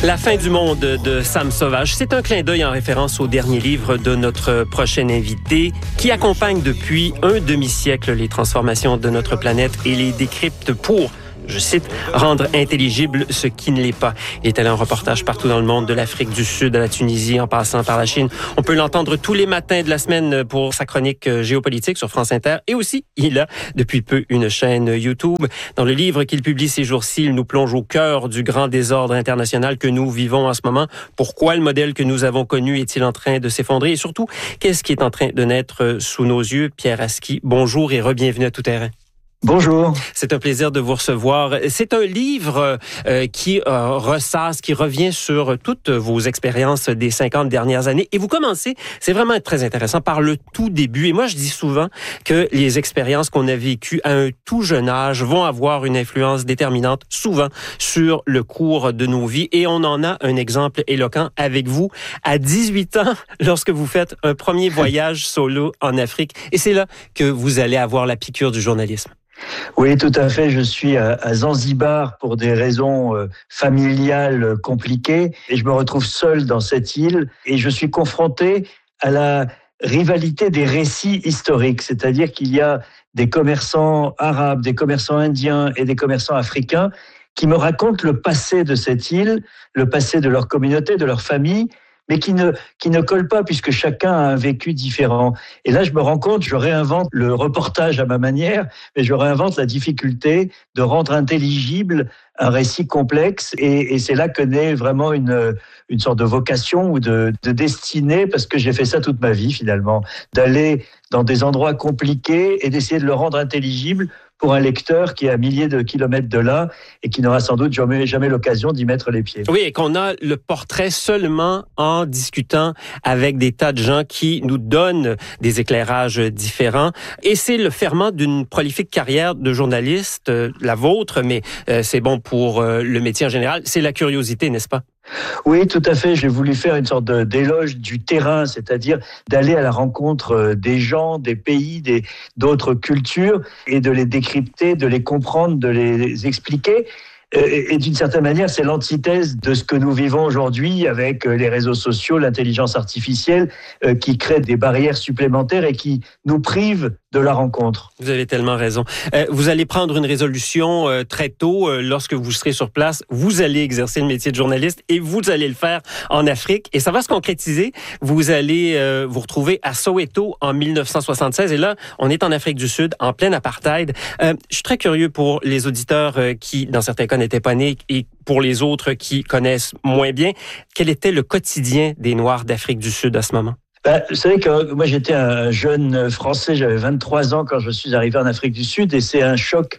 La fin du monde de Sam Sauvage, c'est un clin d'œil en référence au dernier livre de notre prochain invité qui accompagne depuis un demi-siècle les transformations de notre planète et les décrypte pour, je cite, rendre intelligible ce qui ne l'est pas. Il est allé en reportage partout dans le monde, de l'Afrique du Sud à la Tunisie, en passant par la Chine. On peut l'entendre tous les matins de la semaine pour sa chronique géopolitique sur France Inter. Et aussi, il a depuis peu une chaîne YouTube. Dans le livre qu'il publie ces jours-ci, il nous plonge au cœur du grand désordre international que nous vivons en ce moment. Pourquoi le modèle que nous avons connu est-il en train de s'effondrer? Et surtout, qu'est-ce qui est en train de naître sous nos yeux? Pierre Aski, bonjour et re-bienvenue à Tout Terrain. Bonjour. C'est un plaisir de vous recevoir. C'est un livre qui ressasse, qui revient sur toutes vos expériences des 50 dernières années. Et vous commencez, c'est vraiment très intéressant, par le tout début. Et moi, je dis souvent que les expériences qu'on a vécues à un tout jeune âge vont avoir une influence déterminante, souvent, sur le cours de nos vies. Et on en a un exemple éloquent avec vous à 18 ans, lorsque vous faites un premier voyage solo en Afrique. Et c'est là que vous allez avoir la piqûre du journalisme. Oui, tout à fait. Je suis à Zanzibar pour des raisons familiales compliquées et je me retrouve seul dans cette île et je suis confronté à la rivalité des récits historiques, c'est-à-dire qu'il y a des commerçants arabes, des commerçants indiens et des commerçants africains qui me racontent le passé de cette île, le passé de leur communauté, de leur famille, mais qui ne colle pas puisque chacun a un vécu différent. Et là, je me rends compte, je réinvente le reportage à ma manière, mais je réinvente la difficulté de rendre intelligible un récit complexe. Et c'est là que naît vraiment une sorte de vocation ou de destinée, parce que j'ai fait ça toute ma vie finalement, d'aller dans des endroits compliqués et d'essayer de le rendre intelligible pour un lecteur qui est à milliers de kilomètres de là et qui n'aura sans doute jamais l'occasion d'y mettre les pieds. Oui, et qu'on a le portrait seulement en discutant avec des tas de gens qui nous donnent des éclairages différents. Et c'est le ferment d'une prolifique carrière de journaliste, la vôtre, mais c'est bon pour le métier en général. C'est la curiosité, n'est-ce pas? Oui, tout à fait. J'ai voulu faire une sorte d'éloge du terrain, c'est-à-dire d'aller à la rencontre des gens, des pays, d'autres cultures et de les décrypter, de les comprendre, de les expliquer. Et d'une certaine manière, c'est l'antithèse de ce que nous vivons aujourd'hui avec les réseaux sociaux, l'intelligence artificielle qui crée des barrières supplémentaires et qui nous privent de la rencontre. Vous avez tellement raison. Vous allez prendre une résolution très tôt. Lorsque vous serez sur place, vous allez exercer le métier de journaliste et vous allez le faire en Afrique. Et ça va se concrétiser. Vous allez vous retrouver à Soweto en 1976. Et là, on est en Afrique du Sud, en plein apartheid. Je suis très curieux pour les auditeurs qui, dans certains cas, n'étaient pas nés et pour les autres qui connaissent moins bien. Quel était le quotidien des Noirs d'Afrique du Sud à ce moment? Vous savez que moi j'étais un jeune Français, j'avais 23 ans quand je suis arrivé en Afrique du Sud et c'est un choc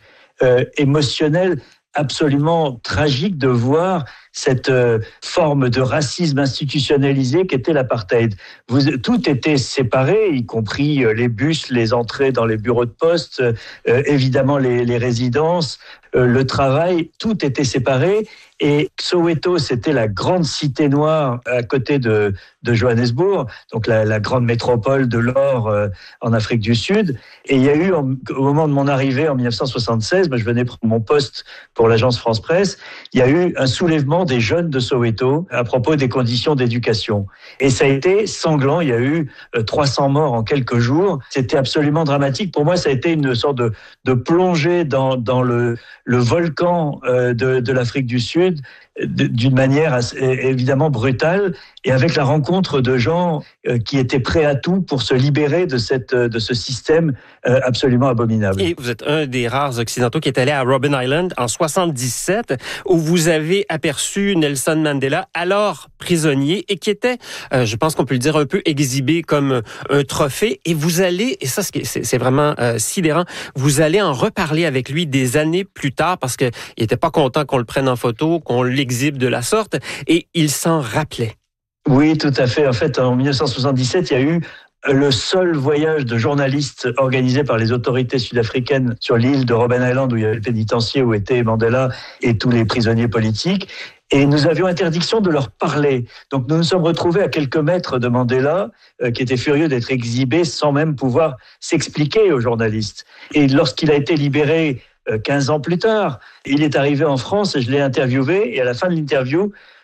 émotionnel absolument tragique de voir cette forme de racisme institutionnalisé qu'était l'apartheid. Tout était séparé, y compris les bus, les entrées dans les bureaux de poste, évidemment les résidences, le travail, tout était séparé. Et Soweto, c'était la grande cité noire à côté de Johannesburg, donc la grande métropole de l'or en Afrique du Sud. Et il y a eu, au moment de mon arrivée en 1976, je venais prendre mon poste pour l'agence France Presse, il y a eu un soulèvement des jeunes de Soweto à propos des conditions d'éducation. Et ça a été sanglant, il y a eu 300 morts en quelques jours. C'était absolument dramatique. Pour moi, ça a été une sorte de plongée dans le volcan de l'Afrique du Sud, d'une manière évidemment brutale et avec la rencontre de gens qui étaient prêts à tout pour se libérer de ce système absolument abominable. Et vous êtes un des rares occidentaux qui est allé à Robben Island en 77 où vous avez aperçu Nelson Mandela, alors prisonnier et qui était, je pense qu'on peut le dire, un peu exhibé comme un trophée. Et vous allez, et ça c'est vraiment sidérant, vous allez en reparler avec lui des années plus tard parce qu'il n'était pas content qu'on le prenne en photo, qu'on l'exhibe de la sorte et il s'en rappelait. Oui, tout à fait. En fait, en 1977, il y a eu le seul voyage de journalistes organisé par les autorités sud-africaines sur l'île de Robben Island où il y avait le pénitencier où étaient Mandela et tous les prisonniers politiques. Et nous avions interdiction de leur parler. Donc nous nous sommes retrouvés à quelques mètres de Mandela, qui était furieux d'être exhibé sans même pouvoir s'expliquer aux journalistes. Et lorsqu'il a été libéré 15 ans plus tard, il est arrivé en France et je l'ai interviewé. Et à la fin de l'interview,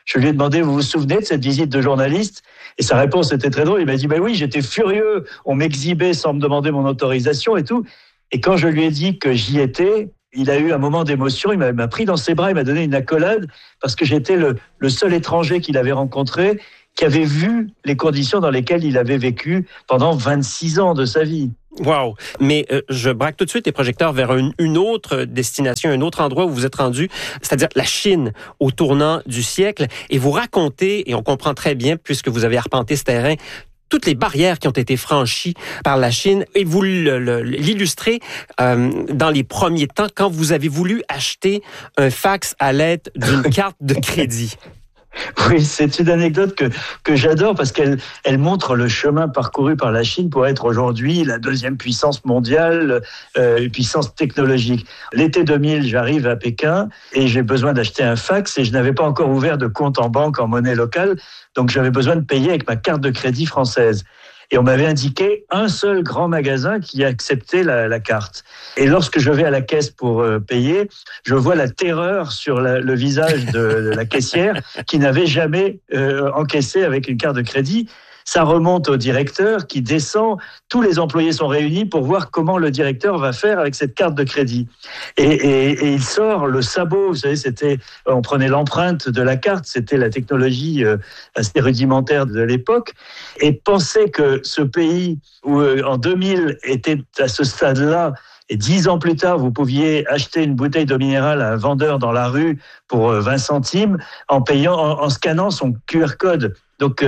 Je lui ai demandé, vous vous souvenez de cette visite de journaliste? Et sa réponse était très drôle. Il m'a dit, oui, j'étais furieux. On m'exhibait sans me demander mon autorisation et tout. Et quand je lui ai dit que j'y étais, il a eu un moment d'émotion. Il m'a pris dans ses bras, il m'a donné une accolade parce que j'étais le seul étranger qu'il avait rencontré qui avait vu les conditions dans lesquelles il avait vécu pendant 26 ans de sa vie. Wow! Mais je braque tout de suite les projecteurs vers une autre destination, un autre endroit où vous êtes rendu, c'est-à-dire la Chine, au tournant du siècle. Et vous racontez, et on comprend très bien, puisque vous avez arpenté ce terrain, toutes les barrières qui ont été franchies par la Chine. Et vous l'illustrez dans les premiers temps, quand vous avez voulu acheter un fax à l'aide d'une carte de crédit. Oui, c'est une anecdote que j'adore parce qu'elle montre le chemin parcouru par la Chine pour être aujourd'hui la deuxième puissance mondiale, puissance technologique. L'été 2000, j'arrive à Pékin et j'ai besoin d'acheter un fax et je n'avais pas encore ouvert de compte en banque en monnaie locale, donc j'avais besoin de payer avec ma carte de crédit française. Et on m'avait indiqué un seul grand magasin qui acceptait la carte. Et lorsque je vais à la caisse pour payer, je vois la terreur sur le visage de la caissière qui n'avait jamais encaissé avec une carte de crédit. Ça remonte au directeur qui descend. Tous les employés sont réunis pour voir comment le directeur va faire avec cette carte de crédit. Et il sort le sabot. Vous savez, on prenait l'empreinte de la carte. C'était la technologie assez rudimentaire de l'époque. Et penser que ce pays, où en 2000 était à ce stade-là, et 10 ans plus tard, vous pouviez acheter une bouteille d'eau minérale à un vendeur dans la rue pour 20 centimes en scannant son QR code. Donc,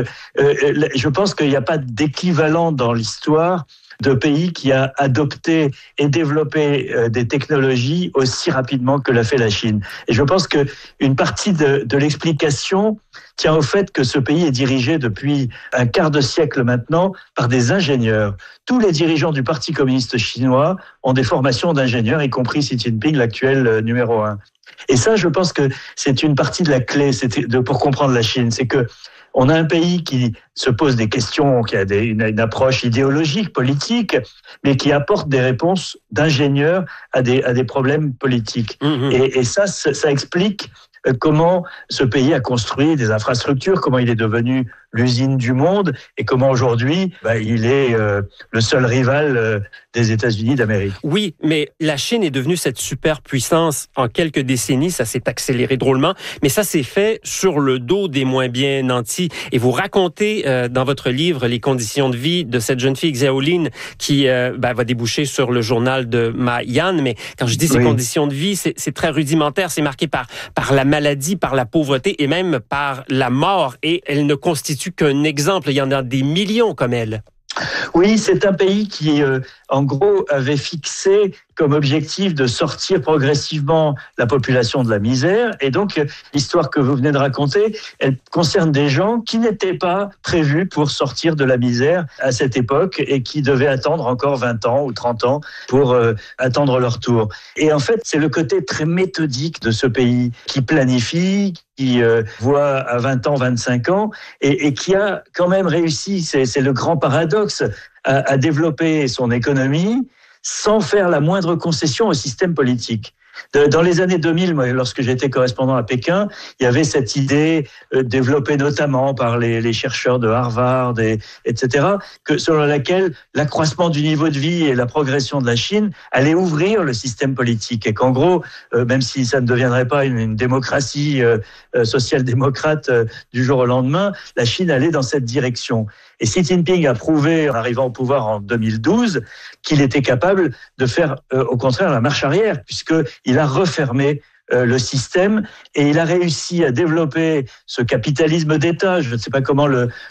je pense qu'il n'y a pas d'équivalent dans l'histoire de pays qui a adopté et développé des technologies aussi rapidement que l'a fait la Chine. Et je pense qu'une partie de l'explication tient au fait que ce pays est dirigé depuis un quart de siècle maintenant par des ingénieurs. Tous les dirigeants du Parti communiste chinois ont des formations d'ingénieurs, y compris Xi Jinping, l'actuel numéro 1. Et ça, je pense que c'est une partie de la clé pour comprendre la Chine. C'est que on a un pays qui se pose des questions, qui a une approche idéologique, politique, mais qui apporte des réponses d'ingénieurs à des problèmes politiques. Mmh. Et ça explique comment ce pays a construit des infrastructures, comment il est devenu l'usine du monde et comment aujourd'hui il est le seul rival des États-Unis d'Amérique. Oui, mais la Chine est devenue cette superpuissance en quelques décennies, ça s'est accéléré drôlement, mais ça s'est fait sur le dos des moins bien nantis. Et vous racontez dans votre livre les conditions de vie de cette jeune fille Xiaolin qui va déboucher sur le journal de Ma Yan, mais quand je dis ces conditions de vie, c'est très rudimentaire, c'est marqué par la maladie, par la pauvreté et même par la mort, et elle ne constitue qu'un exemple, il y en a des millions comme elle. Oui, c'est un pays qui, en gros, avait fixé comme objectif de sortir progressivement la population de la misère. Et donc, l'histoire que vous venez de raconter, elle concerne des gens qui n'étaient pas prévus pour sortir de la misère à cette époque et qui devaient attendre encore 20 ans ou 30 ans pour attendre leur tour. Et en fait, c'est le côté très méthodique de ce pays qui planifie, qui voit à 20 ans, 25 ans, et qui a quand même réussi, c'est le grand paradoxe, à développer son économie sans faire la moindre concession au système politique. Dans les années 2000, moi, lorsque j'étais correspondant à Pékin, il y avait cette idée développée notamment par les chercheurs de Harvard, etc., selon laquelle l'accroissement du niveau de vie et la progression de la Chine allait ouvrir le système politique et qu'en gros, même si ça ne deviendrait pas une démocratie social-démocrate du jour au lendemain, la Chine allait dans cette direction. Et Xi Jinping a prouvé, en arrivant au pouvoir en 2012, qu'il était capable de faire, au contraire, la marche arrière, puisqu'il a refermé le système et il a réussi à développer ce capitalisme d'État. Je ne sais pas comment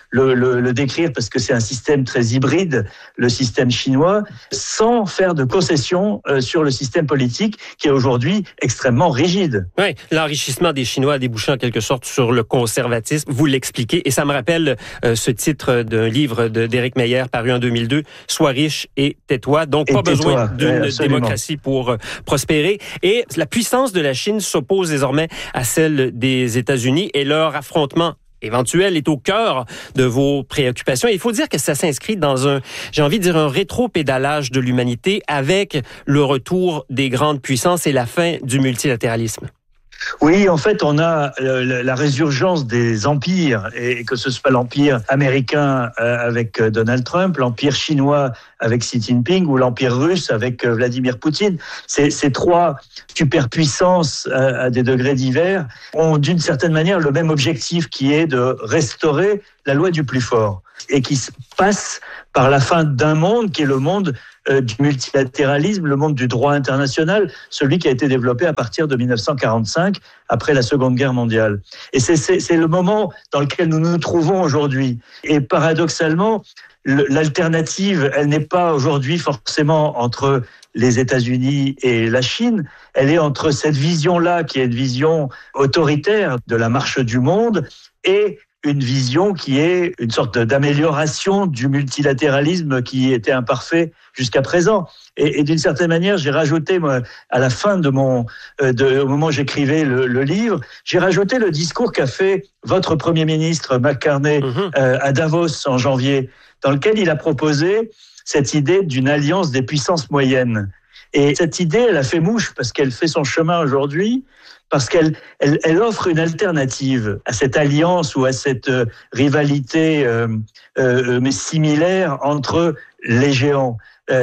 le décrire parce que c'est un système très hybride, le système chinois, sans faire de concessions sur le système politique qui est aujourd'hui extrêmement rigide. Oui, l'enrichissement des Chinois a débouché en quelque sorte sur le conservatisme. Vous l'expliquez et ça me rappelle ce titre d'un livre d'Éric Meyer paru en 2002, « Sois riche et tais-toi ». Donc pas besoin d'une démocratie pour prospérer. Et la puissance de la Chine s'oppose désormais à celle des États-Unis et leur affrontement éventuel est au cœur de vos préoccupations. Et il faut dire que ça s'inscrit dans un rétro-pédalage de l'humanité avec le retour des grandes puissances et la fin du multilatéralisme. Oui, en fait, on a la résurgence des empires, et que ce soit l'empire américain avec Donald Trump, l'empire chinois avec Xi Jinping ou l'empire russe avec Vladimir Poutine. Ces trois superpuissances à des degrés divers ont d'une certaine manière le même objectif qui est de restaurer la loi du plus fort et qui passe par la fin d'un monde qui est le monde du multilatéralisme, le monde du droit international, celui qui a été développé à partir de 1945, après la Seconde Guerre mondiale. Et c'est le moment dans lequel nous nous trouvons aujourd'hui. Et paradoxalement, l'alternative, elle n'est pas aujourd'hui forcément entre les États-Unis et la Chine, elle est entre cette vision-là, qui est une vision autoritaire de la marche du monde, et une vision qui est une sorte d'amélioration du multilatéralisme qui était imparfait jusqu'à présent. Et d'une certaine manière, j'ai rajouté, moi, à la fin au moment où j'écrivais le livre, j'ai rajouté le discours qu'a fait votre Premier ministre McCartney à Davos en janvier, dans lequel il a proposé cette idée d'une alliance des puissances moyennes. Et cette idée, elle a fait mouche parce qu'elle fait son chemin aujourd'hui, parce qu'elle offre une alternative à cette alliance ou à cette rivalité mais similaire entre les géants.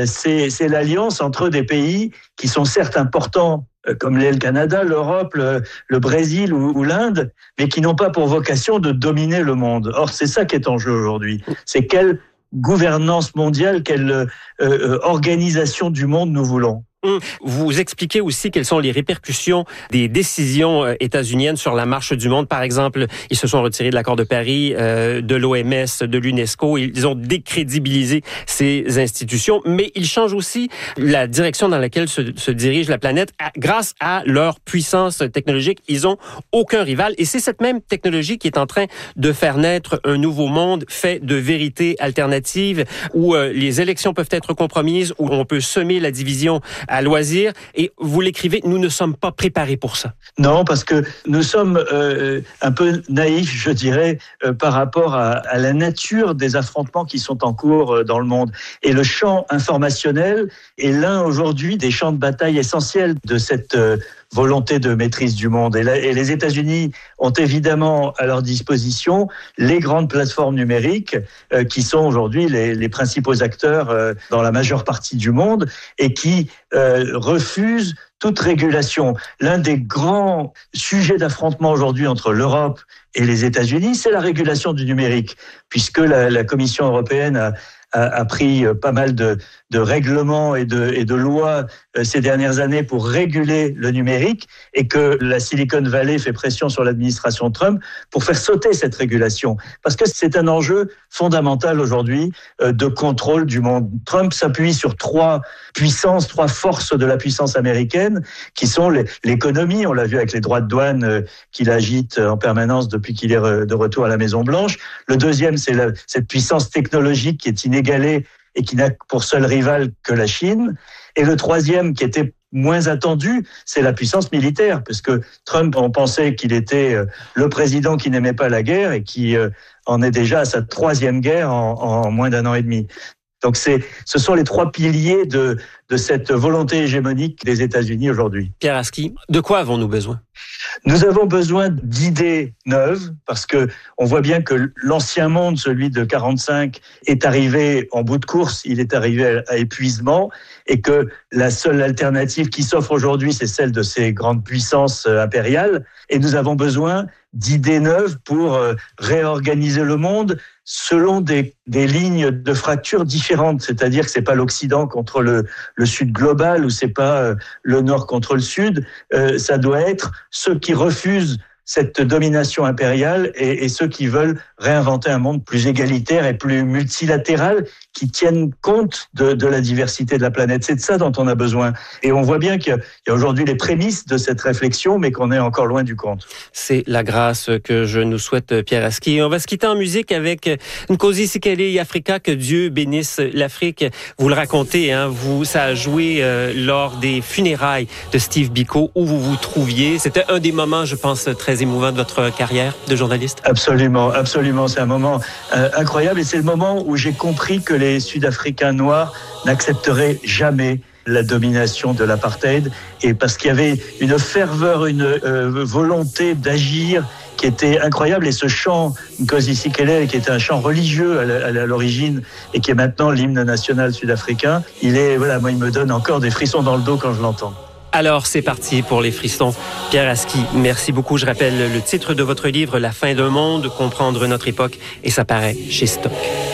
C'est l'alliance entre des pays qui sont certes importants, comme le Canada, l'Europe, le Brésil ou l'Inde, mais qui n'ont pas pour vocation de dominer le monde. Or, c'est ça qui est en jeu aujourd'hui. C'est quelle gouvernance mondiale, quelle organisation du monde nous voulons. Vous expliquez aussi quelles sont les répercussions des décisions états-uniennes sur la marche du monde. Par exemple, ils se sont retirés de l'accord de Paris, de l'OMS, de l'UNESCO. Ils ont décrédibilisé ces institutions, mais ils changent aussi la direction dans laquelle se dirige la planète grâce à leur puissance technologique. Ils ont aucun rival et c'est cette même technologie qui est en train de faire naître un nouveau monde fait de vérités alternatives où les élections peuvent être compromises, où on peut semer la division à loisir. Et vous l'écrivez, nous ne sommes pas préparés pour ça. Non, parce que nous sommes un peu naïfs, je dirais, par rapport à la nature des affrontements qui sont en cours dans le monde. Et le champ informationnel est l'un aujourd'hui des champs de bataille essentiels de cette volonté de maîtrise du monde. Et les États-Unis ont évidemment à leur disposition les grandes plateformes numériques qui sont aujourd'hui les principaux acteurs dans la majeure partie du monde et qui refusent toute régulation. L'un des grands sujets d'affrontement aujourd'hui entre l'Europe et les États-Unis, c'est la régulation du numérique, puisque la Commission européenne a pris pas mal de règlements et de lois ces dernières années pour réguler le numérique et que la Silicon Valley fait pression sur l'administration Trump pour faire sauter cette régulation. Parce que c'est un enjeu fondamental aujourd'hui de contrôle du monde. Trump s'appuie sur trois forces de la puissance américaine qui sont l'économie, on l'a vu avec les droits de douane qu'il agite en permanence depuis qu'il est de retour à la Maison-Blanche. Le deuxième, c'est cette puissance technologique qui est inégalée et qui n'a pour seul rival que la Chine. Et le troisième, qui était moins attendu, c'est la puissance militaire, parce que Trump, on pensait qu'il était le président qui n'aimait pas la guerre et qui en est déjà à sa troisième guerre en moins d'un an et demi. Donc ce sont les trois piliers de cette volonté hégémonique des États-Unis aujourd'hui. Pierre Aski, de quoi avons-nous besoin ? Nous avons besoin d'idées neuves parce que on voit bien que l'ancien monde, celui de 45, est arrivé en bout de course, il est arrivé à épuisement et que la seule alternative qui s'offre aujourd'hui, c'est celle de ces grandes puissances impériales et nous avons besoin d'idées neuves pour réorganiser le monde selon des lignes de fracture différentes, c'est-à-dire que c'est pas l'Occident contre le Sud global ou c'est pas le Nord contre le Sud, ça doit être ceux qui refusent cette domination impériale et ceux qui veulent réinventer un monde plus égalitaire et plus multilatéral qui tienne compte de la diversité de la planète. C'est de ça dont on a besoin. Et on voit bien qu'il y a aujourd'hui les prémices de cette réflexion, mais qu'on est encore loin du compte. C'est la grâce que je nous souhaite, Pierre Aski. On va se quitter en musique avec Nkosi Sikelel Africa, que Dieu bénisse l'Afrique. Vous le racontez, hein, ça a joué lors des funérailles de Steve Biko, où vous vous trouviez. C'était un des moments, je pense, très émouvant de votre carrière de journaliste. Absolument, absolument. C'est un moment incroyable et c'est le moment où j'ai compris que les Sud-Africains noirs n'accepteraient jamais la domination de l'apartheid, et parce qu'il y avait une ferveur, une volonté d'agir qui était incroyable. Et ce chant Nkosi Sikelel, qui était un chant religieux à l'origine et qui est maintenant l'hymne national sud-africain, moi, il me donne encore des frissons dans le dos quand je l'entends. Alors, c'est parti pour les frissons. Pierre Aski, merci beaucoup. Je rappelle le titre de votre livre, La fin d'un monde, comprendre notre époque, et ça paraît chez Stock.